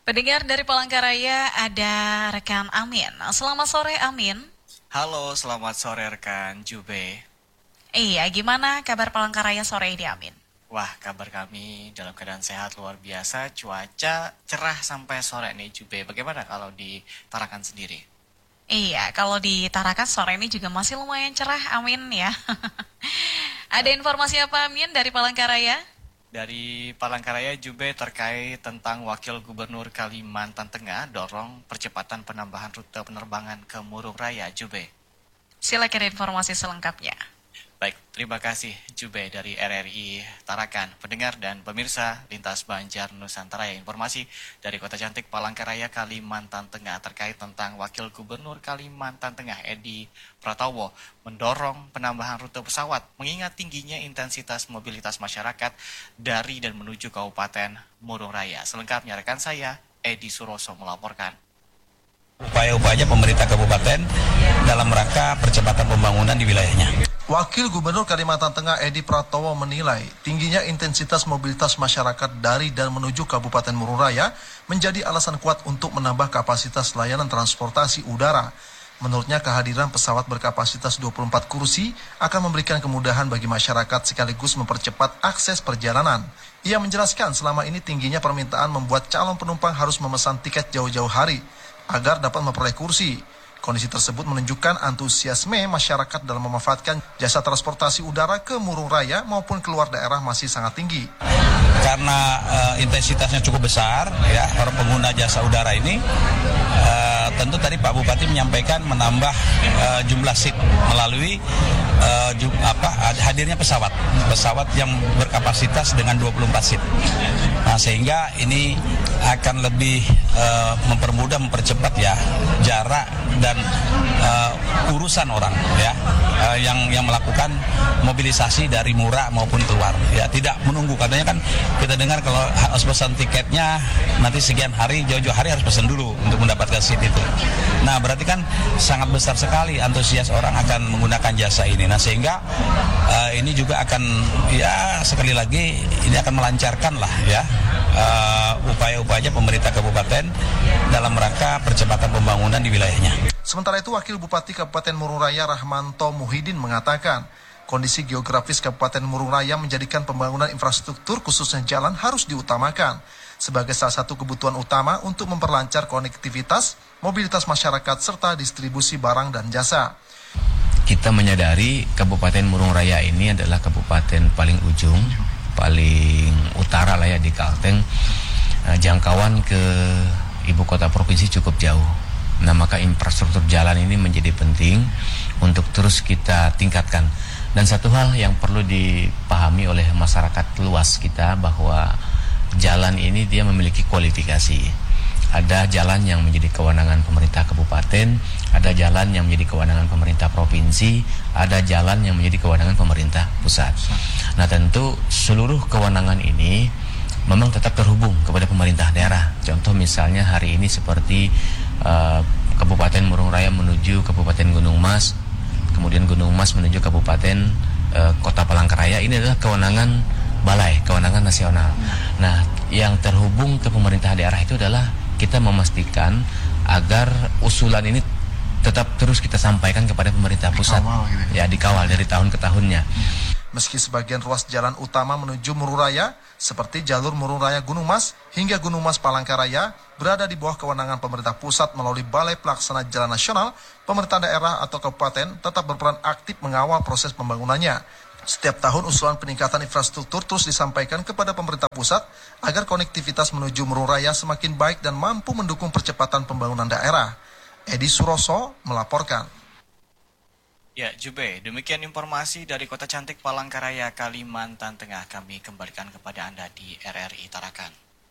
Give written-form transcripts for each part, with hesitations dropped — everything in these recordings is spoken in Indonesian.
Pendengar dari Palangkaraya ada rekan Amin. Selamat sore Amin. Halo, selamat sore rekan Jube. Iya, gimana kabar Palangkaraya sore ini Amin? Wah, kabar kami dalam keadaan sehat luar biasa. Cuaca cerah sampai sore nih Jube. Bagaimana kalau di Tarakan sendiri? Iya, kalau di Tarakan sore ini juga masih lumayan cerah Amin ya. Ada informasi apa Amin dari Palangkaraya? Dari Palangkaraya Jube terkait tentang Wakil Gubernur Kalimantan Tengah dorong percepatan penambahan rute penerbangan ke Murung Raya Jube. Silakan informasi selengkapnya. Baik, terima kasih Jube dari RRI Tarakan. Pendengar dan pemirsa Lintas Banjar Nusantara, informasi dari Kota Cantik Palangkaraya Kalimantan Tengah terkait tentang Wakil Gubernur Kalimantan Tengah Edi Pratowo mendorong penambahan rute pesawat mengingat tingginya intensitas mobilitas masyarakat dari dan menuju Kabupaten Murung Raya. Selengkapnya rekan saya Edi Suroso melaporkan. Upaya-upaya pemerintah kabupaten dalam rangka percepatan pembangunan di wilayahnya. Wakil Gubernur Kalimantan Tengah Edi Pratowo menilai tingginya intensitas mobilitas masyarakat dari dan menuju Kabupaten Murung Raya menjadi alasan kuat untuk menambah kapasitas layanan transportasi udara. Menurutnya kehadiran pesawat berkapasitas 24 kursi akan memberikan kemudahan bagi masyarakat sekaligus mempercepat akses perjalanan. Ia menjelaskan selama ini tingginya permintaan membuat calon penumpang harus memesan tiket jauh-jauh hari agar dapat memperoleh kursi. Kondisi tersebut menunjukkan antusiasme masyarakat dalam memanfaatkan jasa transportasi udara ke Murung Raya maupun keluar daerah masih sangat tinggi. Karena intensitasnya cukup besar, ya, para pengguna jasa udara ini, tentu tadi Pak Bupati menyampaikan menambah jumlah seat melalui hadirnya pesawat yang berkapasitas dengan 24 seat. Nah, sehingga ini akan lebih mempercepat ya jarak dan urusan orang ya yang melakukan mobilisasi dari Mura maupun keluar, ya, tidak menunggu. Katanya kan kita dengar kalau harus pesan tiketnya nanti sekian hari, jauh-jauh hari harus pesan dulu untuk mendapatkan seat itu. Nah, berarti kan sangat besar sekali antusias orang akan menggunakan jasa ini. Nah, sehingga ini juga akan, ya, sekali lagi ini akan melancarkan lah ya upaya-upaya pemerintah kabupaten dalam rangka percepatan pembangunan di wilayahnya. Sementara itu, Wakil Bupati Kabupaten Murung Raya Rahmanto Muhyiddin mengatakan, kondisi geografis Kabupaten Murung Raya menjadikan pembangunan infrastruktur khususnya jalan harus diutamakan sebagai salah satu kebutuhan utama untuk memperlancar konektivitas, mobilitas masyarakat, serta distribusi barang dan jasa. Kita menyadari Kabupaten Murung Raya ini adalah kabupaten paling ujung, paling utara lah ya di Kalteng. Jangkauan ke ibu kota provinsi cukup jauh. Nah, maka infrastruktur jalan ini menjadi penting untuk terus kita tingkatkan. Dan satu hal yang perlu dipahami oleh masyarakat luas kita bahwa jalan ini dia memiliki kualifikasi. Ada jalan yang menjadi kewenangan pemerintah kabupaten, ada jalan yang menjadi kewenangan pemerintah provinsi, ada jalan yang menjadi kewenangan pemerintah pusat. Nah, tentu seluruh kewenangan ini memang tetap terhubung kepada pemerintah daerah. Contoh misalnya hari ini seperti Kabupaten Murung Raya menuju Kabupaten Gunung Mas, kemudian Gunung Mas menuju Kabupaten Kota Palangkaraya, ini adalah kewenangan balai, kewenangan nasional. Nah, yang terhubung ke pemerintah daerah itu adalah kita memastikan agar usulan ini tetap terus kita sampaikan kepada pemerintah pusat, ya, dikawal dari tahun ke tahunnya. Meski sebagian ruas jalan utama menuju Murung Raya, seperti jalur Murung Raya Gunung Mas hingga Gunung Mas Palangkaraya, berada di bawah kewenangan pemerintah pusat melalui Balai Pelaksana Jalan Nasional, pemerintah daerah atau kabupaten tetap berperan aktif mengawal proses pembangunannya. Setiap tahun usulan peningkatan infrastruktur terus disampaikan kepada pemerintah pusat agar konektivitas menuju Murung Raya semakin baik dan mampu mendukung percepatan pembangunan daerah. Edi Suroso melaporkan. Ya, Jube, demikian informasi dari Kota Cantik Palangkaraya, Kalimantan Tengah. Kami kembalikan kepada Anda di RRI Tarakan.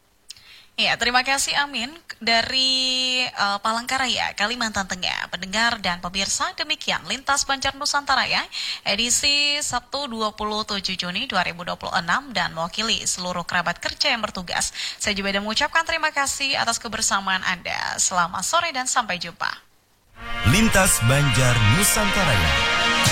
Ya, terima kasih Amin dari Palangkaraya, Kalimantan Tengah. Pendengar dan pemirsa, demikian Lintas Banjar Nusantara ya, edisi Sabtu 27 Juni 2026 dan mewakili seluruh kerabat kerja yang bertugas. Saya juga mengucapkan terima kasih atas kebersamaan Anda. Selamat sore dan sampai jumpa. Lintas Banjar Nusantara.